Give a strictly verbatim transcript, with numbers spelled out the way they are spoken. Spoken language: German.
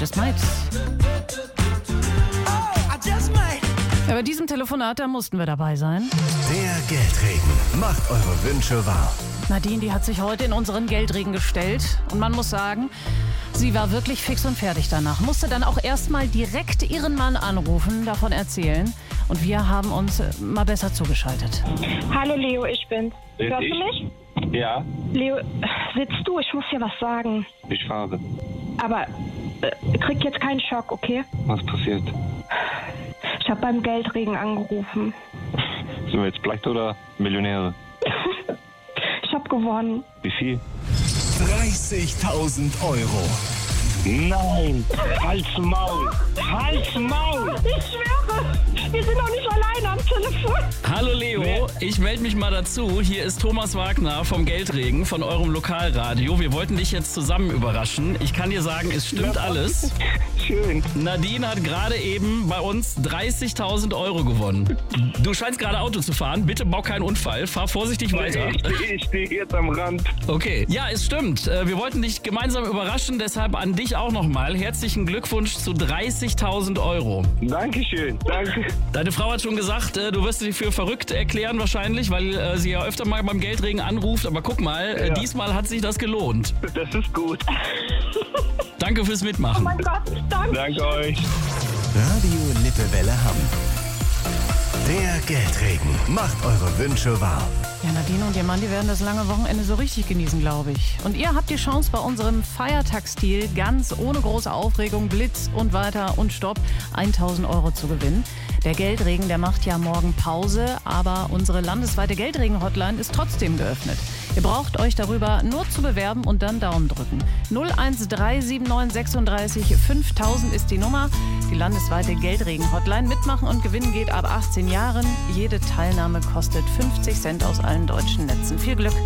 just might. Ja, bei diesem Telefonat, da mussten wir dabei sein. Der Geldregen macht eure Wünsche wahr. Nadine, die hat sich heute in unseren Geldregen gestellt. Und man muss sagen, sie war wirklich fix und fertig danach. Musste dann auch erstmal direkt ihren Mann anrufen, davon erzählen. Und wir haben uns mal besser zugeschaltet. Hallo Leo, ich bin's. Bin Hörst ich? du mich? Ja, Leo, sitzt du? Ich muss dir was sagen. ich fahre. Aber äh, krieg jetzt keinen Schock, okay? Was passiert? Ich habe beim Geldregen angerufen. Sind wir jetzt Pleite oder Millionäre? Ich habe gewonnen. Wie viel? dreißigtausend Euro. Nein! Halt's Maul! Halt's Maul! Ich schwöre, wir sind noch nicht alleine am Telefon. Hallo Leo, ich melde mich mal dazu. Hier ist Thomas Wagner vom Geldregen, von eurem Lokalradio. Wir wollten dich jetzt zusammen überraschen. Ich kann dir sagen, es stimmt alles. Schön. Nadine hat gerade eben bei uns dreißigtausend Euro gewonnen. Du scheinst gerade Auto zu fahren. Bitte bau keinen Unfall. Fahr vorsichtig weiter. Ich stehe ich steh jetzt am Rand. Okay. Ja, es stimmt. Äh, Wir wollten dich gemeinsam überraschen. Deshalb an dich auch nochmal. Herzlichen Glückwunsch zu dreißigtausend Euro. Dankeschön. Danke. Deine Frau hat schon gesagt, äh, du wirst dich für verrückt erklären wahrscheinlich, weil äh, sie ja öfter mal beim Geldregen anruft. Aber guck mal, äh, Ja. diesmal hat sich das gelohnt. Das ist gut. Danke fürs Oh Mitmachen. mein Gott, danke. Danke euch. Radio Lippewelle Hamm. Der Geldregen macht eure Wünsche wahr. Ja, Nadine und ihr Mann, die werden das lange Wochenende so richtig genießen, glaube ich. Und ihr habt die Chance, bei unserem Feiertagsstil ganz ohne große Aufregung, Blitz und weiter und Stopp tausend Euro zu gewinnen. Der Geldregen, der macht ja morgen Pause, aber unsere landesweite Geldregen-Hotline ist trotzdem geöffnet. Ihr braucht euch darüber nur zu bewerben und dann Daumen drücken. null eins drei sieben neun sechsunddreißig fünftausend ist die Nummer. Die landesweite Geldregen-Hotline. Mitmachen und gewinnen geht ab achtzehn Jahren. Jede Teilnahme kostet fünfzig Cent aus allen deutschen Netzen. Viel Glück!